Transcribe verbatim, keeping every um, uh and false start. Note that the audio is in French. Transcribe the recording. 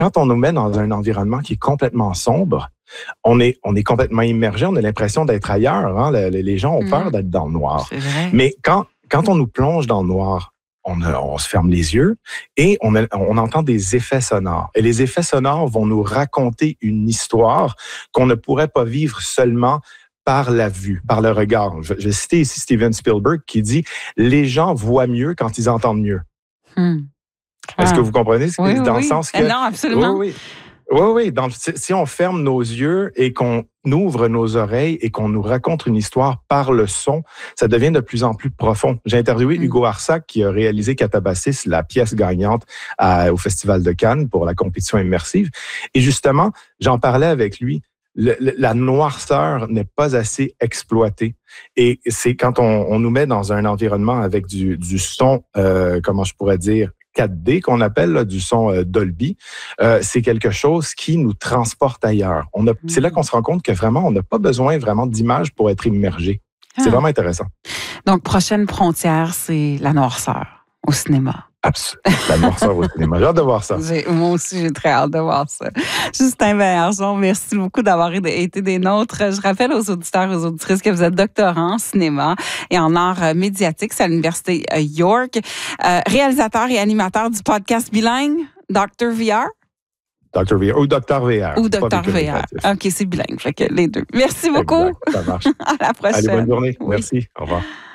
quand on nous met dans un environnement qui est complètement sombre, on est, on est complètement immergé, on a l'impression d'être ailleurs. Hein? Les, les gens ont peur mmh. d'être dans le noir. C'est vrai. Mais quand, quand on nous plonge dans le noir, on, a, on se ferme les yeux et on, a, on entend des effets sonores. Et les effets sonores vont nous raconter une histoire qu'on ne pourrait pas vivre seulement par la vue, par le regard. Je, je vais citer ici Steven Spielberg qui dit « Les gens voient mieux quand ils entendent mieux mmh. ». Est-ce ah. que vous comprenez ce que oui, je dis dans oui. le sens que... Non, absolument. Oui, oui. Oui, oui. Donc, si on ferme nos yeux et qu'on ouvre nos oreilles et qu'on nous raconte une histoire par le son, ça devient de plus en plus profond. J'ai interviewé mm. Hugo Arsac qui a réalisé Catabasis, la pièce gagnante à, au Festival de Cannes pour la compétition immersive. Et justement, j'en parlais avec lui. Le, le, la noirceur n'est pas assez exploitée. Et c'est quand on, on nous met dans un environnement avec du, du son, euh, comment je pourrais dire, quatre D qu'on appelle là, du son euh, Dolby, euh, c'est quelque chose qui nous transporte ailleurs. On a, mmh. C'est là qu'on se rend compte que vraiment, on n'a pas besoin vraiment d'images pour être immergé. Ah. C'est vraiment intéressant. Donc, prochaine frontière, c'est la noirceur au cinéma. Absolument. La noirceur au cinéma. J'ai hâte de voir ça. J'ai, moi aussi, j'ai très hâte de voir ça. Justin Baillargeon, merci beaucoup d'avoir été des nôtres. Je rappelle aux auditeurs et aux auditrices que vous êtes doctorant en cinéma et en arts médiatiques à l'Université York. Euh, réalisateur et animateur du podcast bilingue docteur V R. docteur V R ou docteur V R. Ou docteur V R. OK, c'est bilingue. Fait que les deux. Merci beaucoup. Exact, ça marche. À la prochaine. Allez, bonne journée. Oui. Merci. Au revoir.